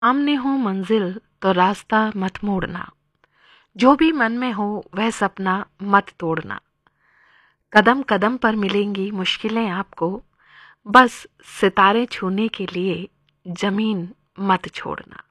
सामने हो मंजिल तो रास्ता मत मोड़ना, जो भी मन में हो वह सपना मत तोड़ना। कदम कदम पर मिलेंगी मुश्किलें आपको, बस सितारे छूने के लिए जमीन मत छोड़ना।